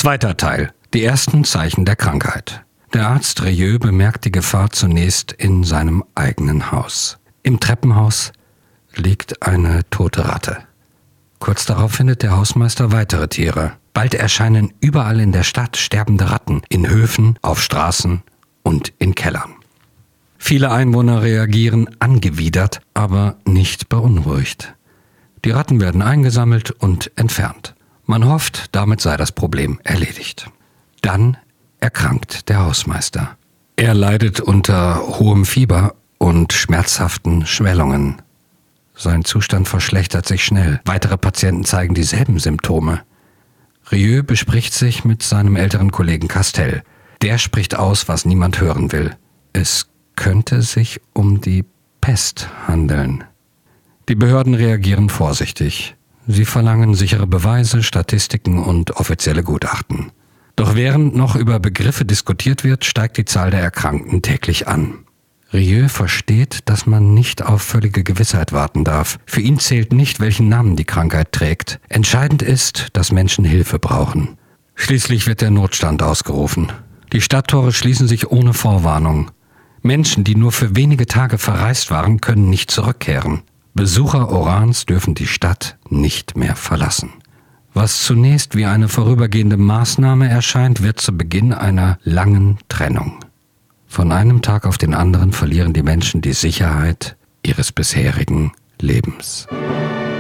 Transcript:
Zweiter Teil. Die ersten Zeichen der Krankheit. Der Arzt Rieu bemerkt die Gefahr zunächst in seinem eigenen Haus. Im Treppenhaus liegt eine tote Ratte. Kurz darauf findet der Hausmeister weitere Tiere. Bald erscheinen überall in der Stadt sterbende Ratten, in Höfen, auf Straßen und in Kellern. Viele Einwohner reagieren angewidert, aber nicht beunruhigt. Die Ratten werden eingesammelt und entfernt. Man hofft, damit sei das Problem erledigt. Dann erkrankt der Hausmeister. Er leidet unter hohem Fieber und schmerzhaften Schwellungen. Sein Zustand verschlechtert sich schnell. Weitere Patienten zeigen dieselben Symptome. Rieu bespricht sich mit seinem älteren Kollegen Castell. Der spricht aus, was niemand hören will. Es könnte sich um die Pest handeln. Die Behörden reagieren vorsichtig. Sie verlangen sichere Beweise, Statistiken und offizielle Gutachten. Doch während noch über Begriffe diskutiert wird, steigt die Zahl der Erkrankten täglich an. Rieu versteht, dass man nicht auf völlige Gewissheit warten darf. Für ihn zählt nicht, welchen Namen die Krankheit trägt. Entscheidend ist, dass Menschen Hilfe brauchen. Schließlich wird der Notstand ausgerufen. Die Stadttore schließen sich ohne Vorwarnung. Menschen, die nur für wenige Tage verreist waren, können nicht zurückkehren. Besucher Orans dürfen die Stadt nicht mehr verlassen. Was zunächst wie eine vorübergehende Maßnahme erscheint, wird zu Beginn einer langen Trennung. Von einem Tag auf den anderen verlieren die Menschen die Sicherheit ihres bisherigen Lebens.